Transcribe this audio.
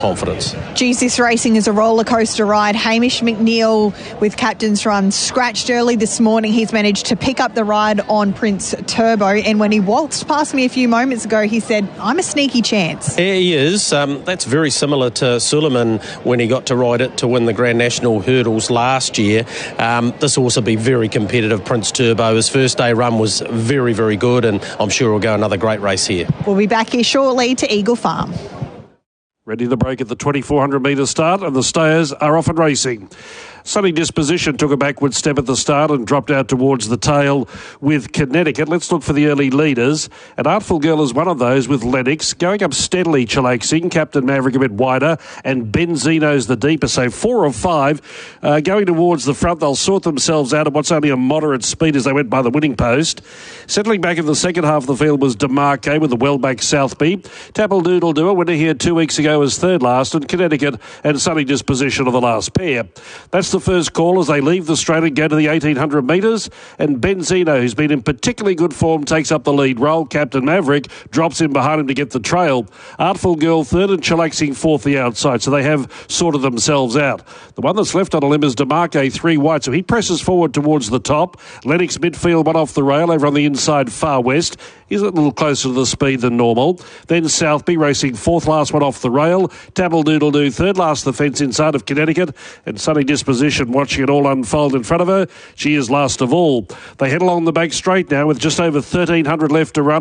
confidence. Geez, this racing is a roller coaster ride. Hamish McNeil with Captain's Run scratched early this morning. He's managed to pick up the ride on Prince Turbo, and when he waltzed past me a few moments ago, he said, I'm a sneaky chance. Yeah, he is. That's very similar to Suleiman when he got to ride it to win the Grand National Hurdles last year. This will also be very competitive. Prince Turbo, his first day run was very, very good, and I'm sure he'll go another great race here. We'll be back here shortly to Eagle Farm. Ready to break at the 2,400 metre start, and the stayers are off and racing. Sunny Disposition took a backward step at the start and dropped out towards the tail with Connecticut. Let's look for the early leaders. And Artful Girl is one of those with Lennox. Going up steadily, Chillaxing, Captain Maverick a bit wider, and Benzino's the deeper. So 4 of 5 going towards the front. They'll sort themselves out at what's only a moderate speed as they went by the winning post. Settling back in the second half of the field was DeMarque with the well-back Southby. Tapple Doodle Do, a winner here 2 weeks ago, was third last, and Connecticut and Sunny Disposition are the last pair. That's the first call as they leave the straight and go to the 1,800 metres, and Benzino, who's been in particularly good form, takes up the lead role. Captain Maverick drops in behind him to get the trail. Artful Girl third and Chillaxing fourth the outside, so they have sorted themselves out. The one that's left on a limb is DeMarque, 3 wide, so he presses forward towards the top. Lennox midfield, one off the rail over on the inside far west. He's a little closer to the speed than normal. Then Southby racing fourth last, one off the rail. Tapple Doodle Do third last the fence inside of Connecticut, and Sunny Disposition watching it all unfold in front of her. She is last of all. They head along the back straight now with just over 1,300 left to run.